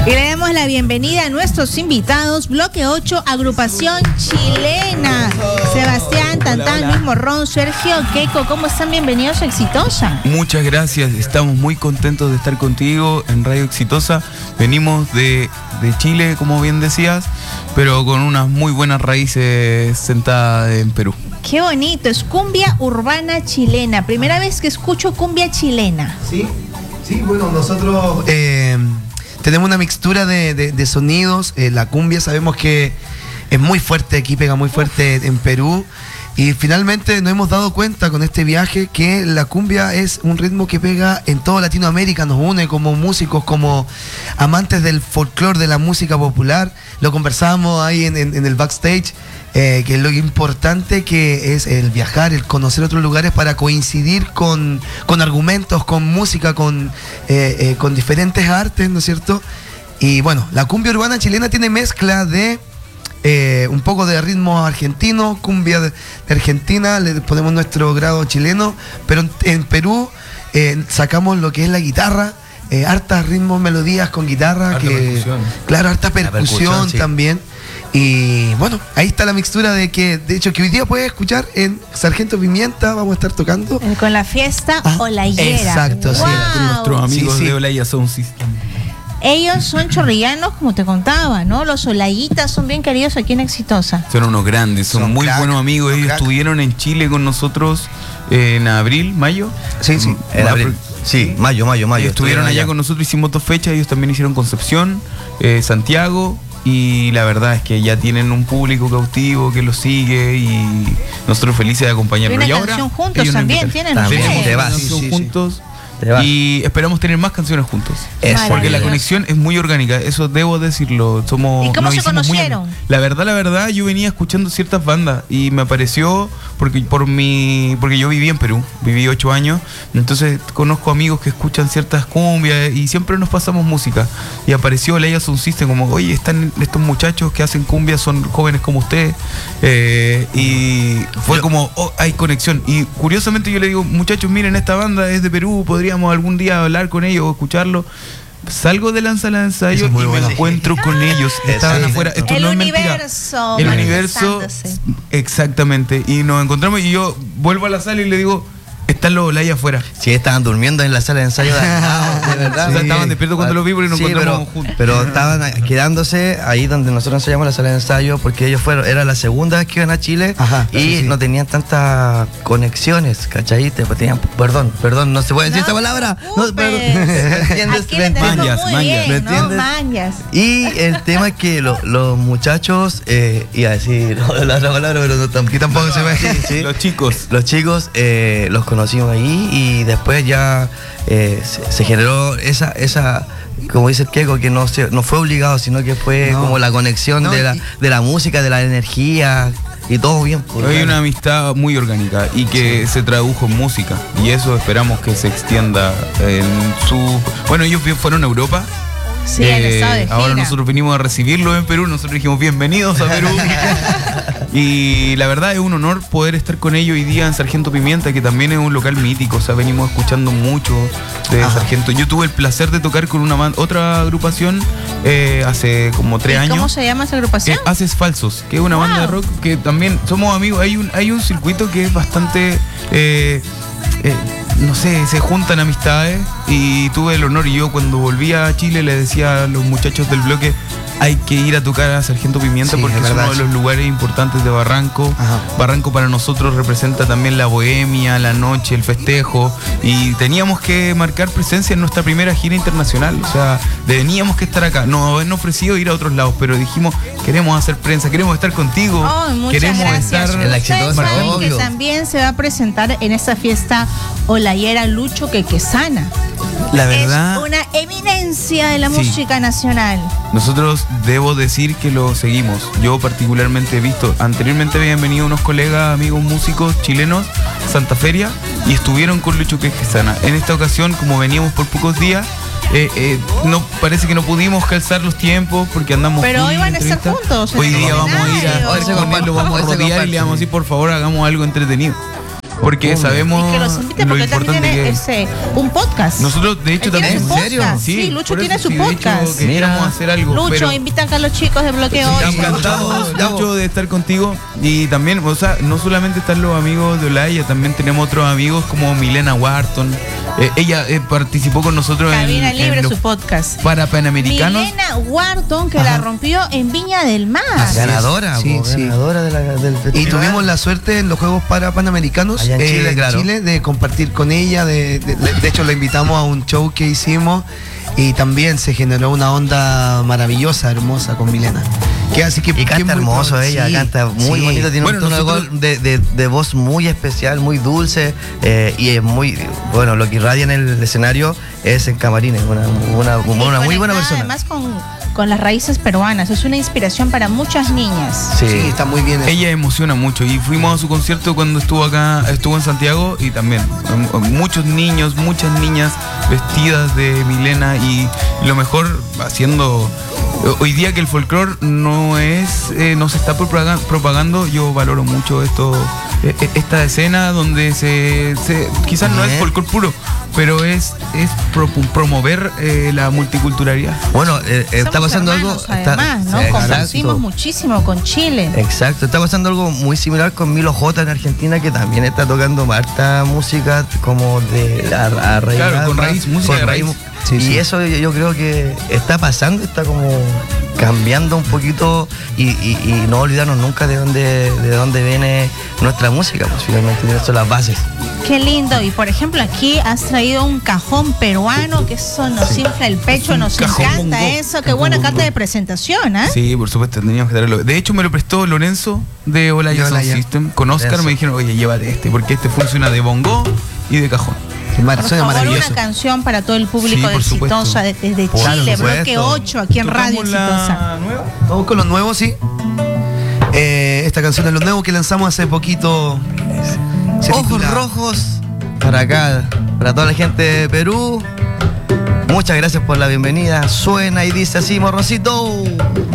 Y le damos la bienvenida a nuestros invitados, Bloque 8, agrupación chilena. Sebastián, Tantán, Luis Morrón, Sergio, Keiko, ¿cómo están? Bienvenidos a Exitosa. Muchas gracias, estamos muy contentos de estar contigo en Radio Exitosa. Venimos de Chile, como bien decías, pero con unas muy buenas raíces sentadas en Perú. Qué bonito, es cumbia urbana chilena. Primera vez que escucho cumbia chilena. Sí, bueno, nosotros tenemos una mixtura de sonidos. La cumbia sabemos que es muy fuerte aquí, pega muy fuerte en Perú. Y finalmente nos hemos dado cuenta con este viaje que la cumbia es un ritmo que pega en toda Latinoamérica, nos une como músicos, como amantes del folclore, de la música popular. Lo conversábamos ahí en el backstage, que es lo importante que es el viajar, el conocer otros lugares para coincidir con argumentos, con música, con diferentes artes, ¿no es cierto? Y bueno, la cumbia urbana chilena tiene mezcla de un poco de ritmo argentino, cumbia de Argentina, le ponemos nuestro grado chileno, pero en Perú sacamos lo que es la guitarra, hartas ritmos, melodías con guitarra, claro, harta percusión sí. También. Y bueno, ahí está la mixtura de hecho que hoy día puedes escuchar en Sargento Pimienta, vamos a estar tocando. Con la fiesta Olayera. Exacto, wow. Sí. Con nuestros amigos de Olaya Sound System. Ellos son chorrillanos, como te contaba, ¿no? Los olayitas son bien queridos aquí en Exitosa. Son unos grandes, son muy crack, buenos amigos. Ellos estuvieron en Chile con nosotros en mayo. Sí, en abril. Sí, mayo. Estuvieron allá con nosotros, hicimos 2 fechas, ellos también hicieron Concepción, Santiago. Y la verdad es que ya tienen un público cautivo que los sigue y nosotros felices de acompañarlos. Y una ahora canción juntos también tienen ustedes. Juntos. Y esperamos tener más canciones juntos. Porque la conexión es muy orgánica, eso debo decirlo. ¿Y cómo se conocieron? La verdad, yo venía escuchando ciertas bandas y me apareció porque yo viví en Perú, viví 8 años, entonces conozco amigos que escuchan ciertas cumbias y siempre nos pasamos música. Y apareció Olaya Sound System como, oye, están estos muchachos que hacen cumbias, son jóvenes como ustedes. Y fue como, hay conexión. Y curiosamente yo le digo, muchachos, miren, esta banda es de Perú, podríamos algún día hablar con ellos o escucharlo. Salgo de Lanza al Ensayo y me encuentro con ellos. Estaban afuera. Esto el no universo. El universo. Exactamente. Y nos encontramos y yo vuelvo a la sala y le digo, están los Olaya afuera. Sí, estaban durmiendo en la sala de ensayo. De verdad. O sea, estaban despiertos cuando los vi porque nos encontramos juntos. Pero estaban quedándose ahí donde nosotros ensayamos la sala de ensayo porque ellos era la segunda vez que iban a Chile. Ajá, y no tenían tantas conexiones, ¿cachai? Perdón, no se puede decir esta palabra. No, ¿me entiendes? ¿Me entiendes? Y el tema es que los muchachos, iba a decir la otra palabra, pero tampoco se ve. Sí. Los chicos los conocimos ahí y después ya se generó esa como dice el Keiko, que no fue obligado, sino que fue como la conexión de la música, de la energía y todo bien. Hay una amistad muy orgánica y que se tradujo en música y eso esperamos que se extienda en su... Bueno, ellos fueron a Europa. Sí, ahora nosotros vinimos a recibirlos en Perú, nosotros dijimos bienvenidos a Perú. Y la verdad es un honor poder estar con ellos hoy día en Sargento Pimienta, que también es un local mítico, o sea, venimos escuchando mucho de Sargento. Yo tuve el placer de tocar con otra agrupación hace como 3 años. ¿Cómo se llama esa agrupación? Haces Falsos, que es una banda de rock que también somos amigos. Hay un circuito que es bastante... no sé, se juntan amistades y tuve el honor, y yo cuando volví a Chile le decía a los muchachos del bloque, hay que ir a tocar a Sargento Pimienta porque es uno de los lugares importantes de Barranco. Barranco para nosotros representa también la bohemia, la noche, el festejo, y teníamos que marcar presencia en nuestra primera gira internacional, o sea, teníamos que estar acá. Nos han ofrecido ir a otros lados, pero dijimos, queremos hacer prensa, queremos estar contigo, queremos estar en la Exitosa. Que también se va a presentar en esa fiesta Olayera Lucho Quequesana. La verdad, es una eminencia de la música nacional. Nosotros debo decir que lo seguimos. Yo particularmente he visto, anteriormente habían venido unos colegas, amigos músicos chilenos, Santa Feria, y estuvieron con Lucho Quequesana. En esta ocasión, como veníamos por pocos días, no parece que no pudimos calzar los tiempos porque andamos. Pero hoy van a estar juntos. Hoy día vamos a ir a estar con él, lo vamos a rodear y le vamos a decir, por favor, hagamos algo entretenido. porque sabemos Y que los invite lo porque también importante tiene que es. un podcast. Nosotros, de hecho, Él tiene también. su ¿En serio? podcast. Sí, Lucho por tiene eso, su sí, de hecho, podcast. queríamos Mira. hacer algo. Lucho, pero invitan a los chicos de Bloque 8. encantado, Ya, Lucho, de estar contigo. Y también, o sea, no solamente están los amigos de Olaya, también tenemos otros amigos como Milena Wharton. Ella participó con nosotros Cabina en Libre, los su podcast. para Panamericanos. Milena Wharton, que la rompió en Viña del Mar. Ganadora, Sí, sí. ganadora del festival. Y tuvimos la suerte en los Juegos Panamericanos Allá en Chile, claro. de compartir con ella. De hecho, la invitamos a un show que hicimos y también se generó una onda maravillosa, hermosa con Milena. Así que Y canta muy hermoso pronto. ella, Sí, canta muy sí. bonito, tiene Bueno, un tono nosotros- de voz muy especial, muy dulce, y es muy, bueno, lo que irradia en el escenario es en camarines, una muy buena conectada persona. Además con las raíces peruanas. Es una inspiración para muchas niñas. Sí, está muy bien. Ella emociona mucho y fuimos a su concierto cuando estuvo en Santiago y también muchos niños, muchas niñas vestidas de Milena y lo mejor haciendo hoy día que el folclore no se está propagando, yo valoro mucho esta escena donde quizás no es folclore puro, pero es promover la multiculturalidad. Bueno, está Somos pasando hermanos, algo. además, ¿no? Exacto. Compartimos muchísimo con Chile. Exacto, está pasando algo muy similar con Milo J en Argentina, que también está tocando harta música como de arraigada, Claro, con raíz, música de raíz. Sí, y sí. eso yo creo que está pasando, está como cambiando un poquito y no olvidarnos nunca de dónde viene nuestra música, pues finalmente esas son las bases. Qué lindo. Y por ejemplo, aquí has traído un cajón peruano, que eso nos infla el pecho, un nos cajón encanta bongo. eso. Qué buena carta de presentación, ¿eh? Sí, por supuesto, teníamos que traerlo. De hecho, me lo prestó Lorenzo de Olaya De Sound Olaya. System. Con Oscar Lorenzo. me dijeron, oye, llévate porque este funciona de bongo y de cajón. Por Suena favor, maravilloso. una canción para todo el público Sí, de por supuesto. Exitosa, desde Por Chile, supuesto. Bloque 8, aquí en Radio ¿Tocamos la Exitosa. nueva? Vamos con los nuevos, sí. Esta canción es lo nuevo que lanzamos hace poquito. Se Ojos titula- rojos para acá, para toda la gente de Perú. Muchas gracias por la bienvenida. Suena y dice así, Morroncito.